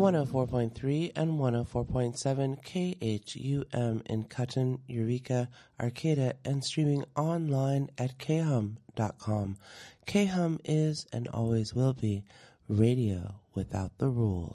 104.3 and 104.7 KHUM in Cutton, Eureka, Arcata, and streaming online at khum.com. KHUM is and always will be radio without the rules.